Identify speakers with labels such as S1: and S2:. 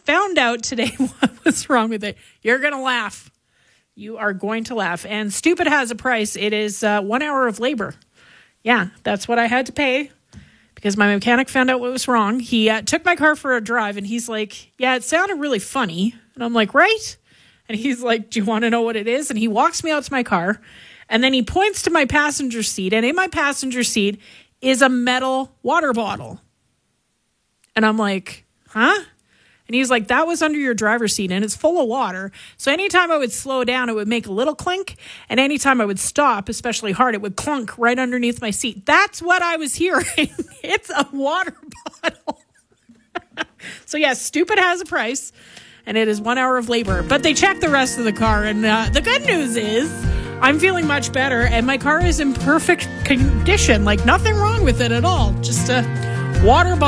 S1: found out today what was wrong with it. You're going to laugh. You are going to laugh. And stupid has a price. It is 1 hour of labor. Yeah, that's what I had to pay because my mechanic found out what was wrong. He took my car for a drive, and he's like, yeah, it sounded really funny. And I'm like, right? And he's like, do you want to know what it is? And he walks me out to my car, and then he points to my passenger seat, and in my passenger seat is a metal water bottle. And I'm like, huh? And he's like, that was under your driver's seat, and it's full of water. So anytime I would slow down, it would make a little clink. And anytime I would stop, especially hard, it would clunk right underneath my seat. That's what I was hearing. It's a water bottle. So yes, stupid has a price, and it is 1 hour of labor. But they checked the rest of the car, and the good news is I'm feeling much better, and my car is in perfect condition. Like nothing wrong with it at all. Just a water bottle.